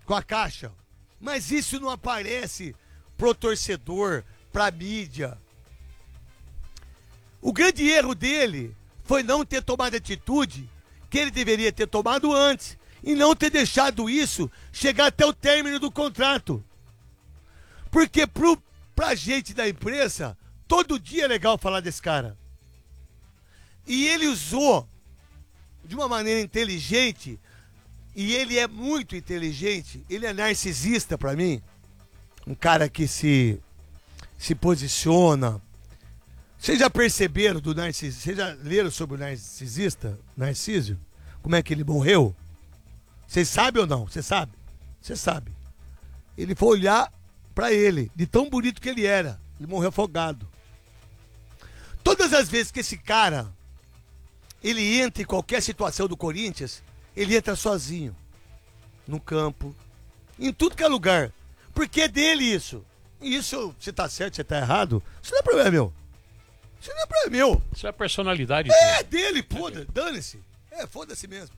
com a Caixa. Mas isso não aparece pro torcedor, pra mídia. O grande erro dele foi não ter tomado a atitude que ele deveria ter tomado antes e não ter deixado isso chegar até o término do contrato. Porque pra gente da imprensa, todo dia é legal falar desse cara. E ele usou de uma maneira inteligente, e ele é muito inteligente, ele é narcisista pra mim, um cara que se posiciona. Vocês já perceberam do narcisista? Vocês já leram sobre o narcisista, Narciso? Como é que ele morreu? Vocês sabem ou não? Você sabe? Você sabe. Ele foi olhar pra ele, de tão bonito que ele era. Ele morreu afogado. Todas as vezes que esse cara, ele entra em qualquer situação do Corinthians, ele entra sozinho. No campo. Em tudo que é lugar. Porque é dele isso. E isso, se tá certo, se tá errado, isso não é problema meu. Isso não é problema meu. Isso é a personalidade dele, foda, dane-se. Foda-se mesmo.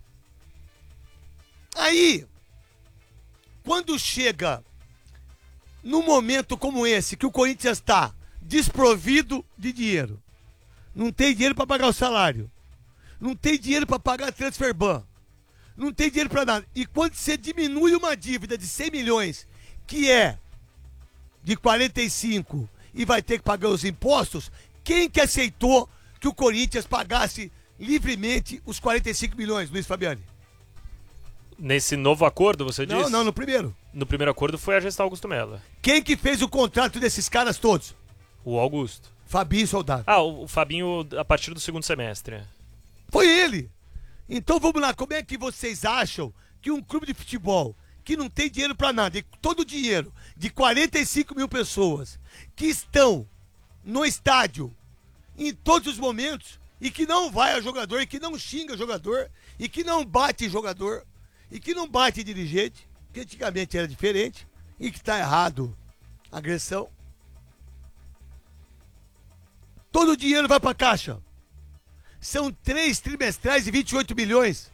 Aí, quando chega num momento como esse, que o Corinthians está desprovido de dinheiro, não tem dinheiro para pagar o salário, não tem dinheiro para pagar a transfer ban, não tem dinheiro para nada. E quando você diminui uma dívida de 100 milhões, que é de 45, e vai ter que pagar os impostos, quem que aceitou que o Corinthians pagasse livremente os 45 milhões, Luiz Fabiani? Nesse novo acordo, você disse? Não, no primeiro. No primeiro acordo foi a gestão Augusto Melo. Quem que fez o contrato desses caras todos? O Augusto. Fabinho Soldado. O Fabinho a partir do segundo semestre. Foi ele. Então vamos lá, como é que vocês acham que um clube de futebol que não tem dinheiro pra nada, e todo o dinheiro de 45 mil pessoas que estão no estádio em todos os momentos e que não vai a jogador, e que não xinga jogador, e que não bate jogador, e que não bate dirigente, que antigamente era diferente, e que tá errado a agressão. Todo o dinheiro vai pra Caixa. São 3 trimestrais e 28 milhões.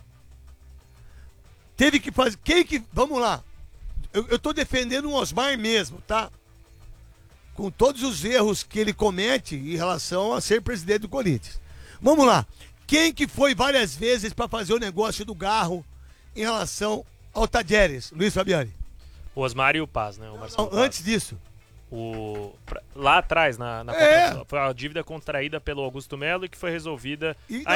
Teve que fazer... Vamos lá. Eu tô defendendo o Osmar mesmo, tá? Com todos os erros que ele comete em relação a ser presidente do Corinthians. Vamos lá. Quem que foi várias vezes para fazer o negócio do Garro em relação ao Tadieres, Luiz Fabiani? O Osmar e o Paz, né? O Marcelo Paz. Antes disso. Lá atrás, foi a dívida contraída pelo Augusto Melo e que foi resolvida.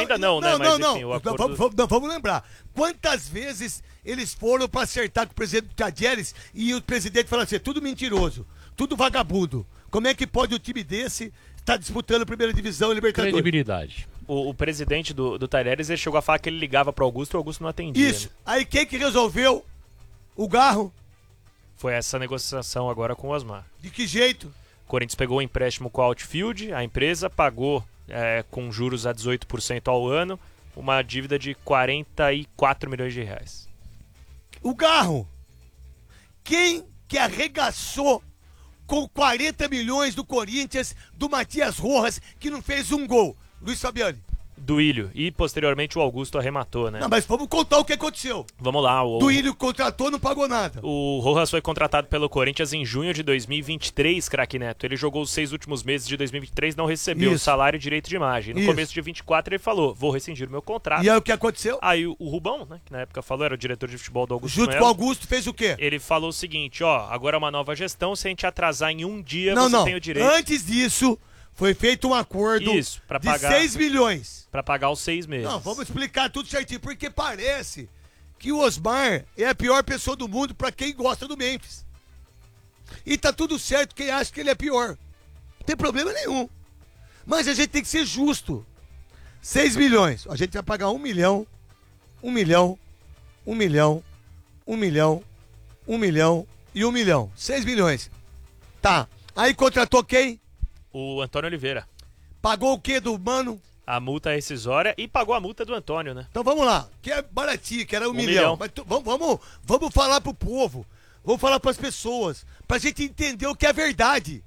O acordo... Vamos lembrar. Quantas vezes eles foram para acertar com o presidente Tadieres e o presidente falou assim: tudo mentiroso, tudo vagabundo. Como é que pode um time desse estar disputando a primeira divisão e Libertadores? Credibilidade. O presidente do Tadieres, ele chegou a falar que ele ligava para o Augusto e o Augusto não atendia. Isso. Né? Aí quem que resolveu o Garro? Foi essa negociação agora com o Osmar. De que jeito? O Corinthians pegou o empréstimo com a Outfield, a empresa pagou com juros a 18% ao ano, uma dívida de 44 milhões de reais. O Garro, quem que arregaçou com 40 milhões do Corinthians, do Matias Rojas, que não fez um gol? Luiz Fabiani. Duílio. E posteriormente o Augusto arrematou, né? Não, mas vamos contar o que aconteceu. Vamos lá. Duílio contratou, não pagou nada. O Rojas foi contratado pelo Corinthians em junho de 2023, craque Neto. Ele jogou os 6 últimos meses de 2023, não recebeu o salário e direito de imagem. No começo de 24 ele falou: vou rescindir o meu contrato. E aí o que aconteceu? Aí o Rubão, né, que na época falou, era o diretor de futebol do Augusto Junto Melo, com o Augusto, fez o quê? Ele falou o seguinte: agora é uma nova gestão, se a gente atrasar em um dia, tem o direito. Antes disso, foi feito um acordo de 6 milhões. Pra pagar os 6 meses. Não, vamos explicar tudo certinho, porque parece que o Osmar é a pior pessoa do mundo pra quem gosta do Memphis. E tá tudo certo quem acha que ele é pior. Não tem problema nenhum. Mas a gente tem que ser justo. 6 milhões. A gente vai pagar 1 milhão, 1 milhão, 1 milhão, 1 milhão, 1 milhão e 1 milhão. 6 milhões. Tá. Aí contratou quem? O Antônio Oliveira. Pagou o quê do Mano? A multa rescisória e pagou a multa do Antônio, né? Então vamos lá, que é baratinho, que era 1 milhão. Mas vamos falar pro povo, vamos falar pras pessoas, pra gente entender o que é verdade.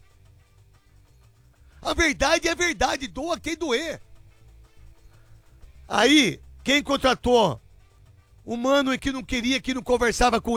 A verdade é verdade, doa quem doer. Aí, quem contratou o Mano e que não queria, que não conversava com